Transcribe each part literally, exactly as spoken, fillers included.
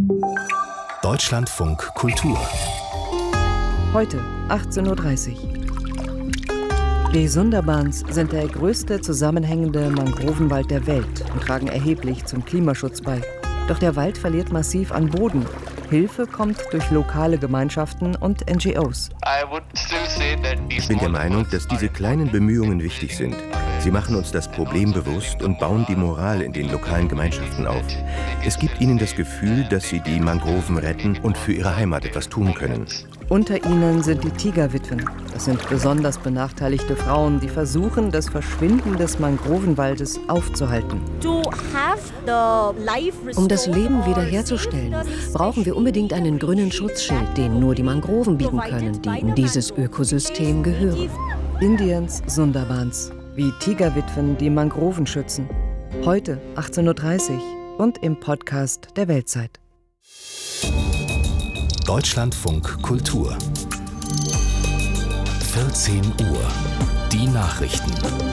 Deutschlandfunk Kultur. Heute achtzehn Uhr dreißig. Die Sundarbans sind der größte zusammenhängende Mangrovenwald der Welt und tragen erheblich zum Klimaschutz bei. Doch der Wald verliert massiv an Boden. Hilfe kommt durch lokale Gemeinschaften und N G Os. Ich bin der Meinung, dass diese kleinen Bemühungen wichtig sind. Sie machen uns das Problem bewusst und bauen die Moral in den lokalen Gemeinschaften auf. Es gibt ihnen das Gefühl, dass sie die Mangroven retten und für ihre Heimat etwas tun können. Unter ihnen sind die Tigerwitwen. Das sind besonders benachteiligte Frauen, die versuchen, das Verschwinden des Mangrovenwaldes aufzuhalten. Um das Leben wiederherzustellen, brauchen wir unbedingt einen grünen Schutzschild, den nur die Mangroven bieten können, die in dieses Ökosystem gehören. Indiens Sundarbans, wie Tigerwitwen die Mangroven schützen. Heute achtzehn Uhr dreißig und im Podcast der Weltzeit. Deutschlandfunk Kultur. vierzehn Uhr. Die Nachrichten.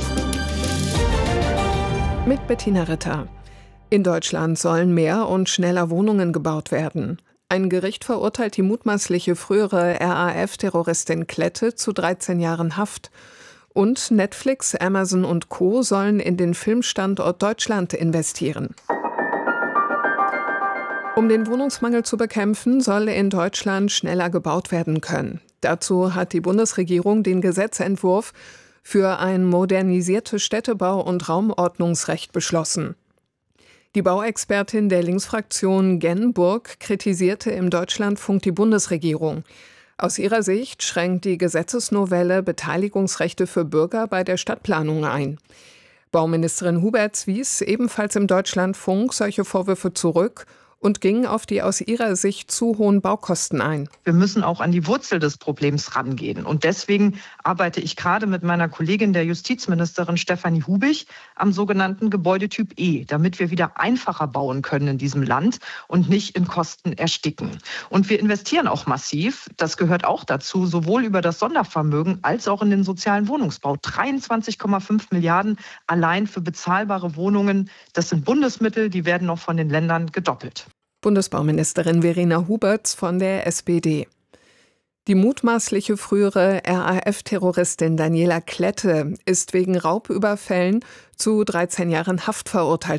Mit Bettina Ritter. In Deutschland sollen mehr und schneller Wohnungen gebaut werden. Ein Gericht verurteilt die mutmaßliche frühere R A F-Terroristin Klette zu dreizehn Jahren Haft. Und Netflix, Amazon und Co. sollen in den Filmstandort Deutschland investieren. Um den Wohnungsmangel zu bekämpfen, soll in Deutschland schneller gebaut werden können. Dazu hat die Bundesregierung den Gesetzentwurf für ein modernisiertes Städtebau- und Raumordnungsrecht beschlossen. Die Bauexpertin der Linksfraktion Genburg kritisierte im Deutschlandfunk die Bundesregierung. Aus ihrer Sicht schränkt die Gesetzesnovelle Beteiligungsrechte für Bürger bei der Stadtplanung ein. Bauministerin Huberts wies ebenfalls im Deutschlandfunk solche Vorwürfe zurück und ging auf die aus ihrer Sicht zu hohen Baukosten ein. Wir müssen auch an die Wurzel des Problems rangehen. Und deswegen arbeite ich gerade mit meiner Kollegin, der Justizministerin Stefanie Hubich, am sogenannten Gebäudetyp E, damit wir wieder einfacher bauen können in diesem Land und nicht in Kosten ersticken. Und wir investieren auch massiv, das gehört auch dazu, sowohl über das Sondervermögen als auch in den sozialen Wohnungsbau. dreiundzwanzig Komma fünf Milliarden allein für bezahlbare Wohnungen. Das sind Bundesmittel, die werden noch von den Ländern gedoppelt. Bundesbauministerin Verena Huberts von der S P D. Die mutmaßliche frühere R A F-Terroristin Daniela Klette ist wegen Raubüberfällen zu dreizehn Jahren Haft verurteilt